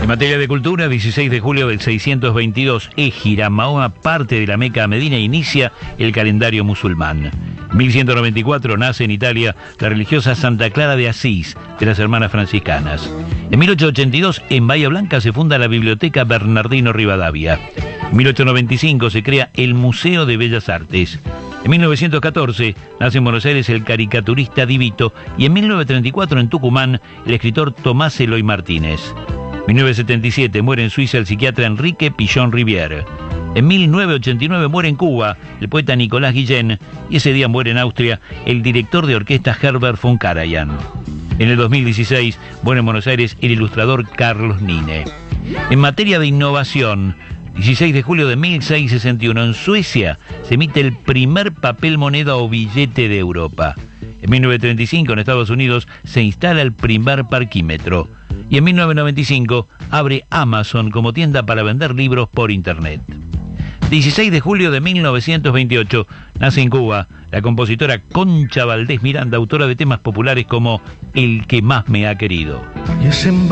En materia de cultura, 16 de julio del 622, Égira, Mahoma parte de la Meca a Medina e inicia el calendario musulmán. 1194 nace en Italia la religiosa Santa Clara de Asís, de las hermanas franciscanas. En 1882, en Bahía Blanca se funda la Biblioteca Bernardino Rivadavia. En 1895 se crea el Museo de Bellas Artes. En 1914 nace en Buenos Aires el caricaturista Di Vito y en 1934 en Tucumán el escritor Tomás Eloy Martínez. En 1977 muere en Suiza el psiquiatra Enrique Pillon Rivière. En 1989 muere en Cuba el poeta Nicolás Guillén y ese día muere en Austria el director de orquesta Herbert von Karajan. En el 2016 muere en Buenos Aires el ilustrador Carlos Nine. En materia de innovación, 16 de julio de 1661 en Suecia se emite el primer papel moneda o billete de Europa. En 1935 en Estados Unidos se instala el primer parquímetro. Y en 1995 abre Amazon como tienda para vender libros por internet. 16 de julio de 1928 nace en Cuba la compositora Concha Valdés Miranda, autora de temas populares como El que más me ha querido.